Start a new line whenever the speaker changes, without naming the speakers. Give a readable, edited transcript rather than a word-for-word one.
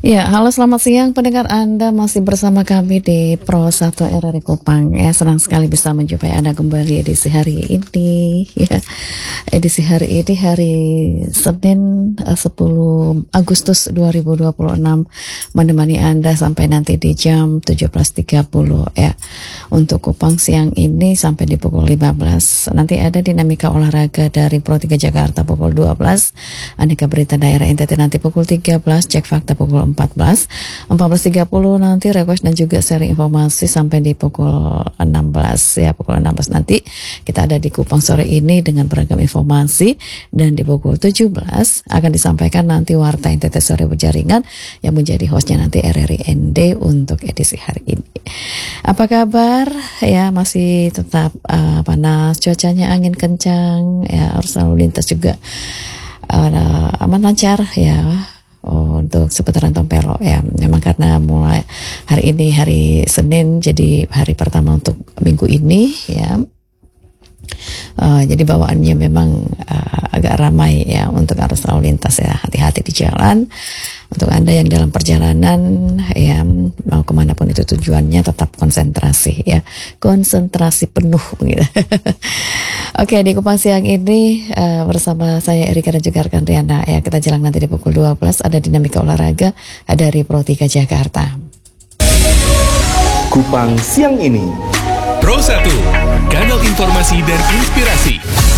Ya, halo selamat siang pendengar, Anda masih bersama kami di Pro 1 RRI Kupang. Ya, senang sekali bisa menjumpai Anda kembali edisi hari ini. Ya, edisi hari ini hari Senin 10 Agustus 2026 menemani Anda sampai nanti di jam 17.30 ya. Untuk Kupang siang ini sampai di pukul 15. Nanti ada dinamika olahraga dari Pro 3 Jakarta pukul 12. Aneka berita daerah NTT nanti pukul 13, cek fakta pukul 14.30 nanti request dan juga sharing informasi sampai di pukul 16 ya. Pukul 16 nanti kita ada di Kupang sore ini dengan beragam informasi, dan di pukul 17 akan disampaikan nanti Warta NTT Sore Berjaringan yang menjadi hostnya nanti RRI ND untuk edisi hari ini. Apa kabar ya? Masih tetap panas, cuacanya angin kencang ya, arus lalu lintas juga aman lancar ya. Untuk seputaran Tompelo ya, memang karena mulai hari ini hari Senin jadi hari pertama untuk minggu ini ya. Jadi bawaannya memang agak ramai ya untuk arus lalu lintas ya, hati-hati di jalan. Untuk Anda yang dalam perjalanan ya, mau kemanapun itu tujuannya, tetap konsentrasi ya, konsentrasi penuh gitu. Oke, di Kupang siang ini bersama saya Erika dan juga rekan Riana ya, kita jalan nanti di pukul 12 ada dinamika olahraga dari Pro 3 Jakarta.
Kupang siang ini.
Pro 1, kanal informasi dan inspirasi.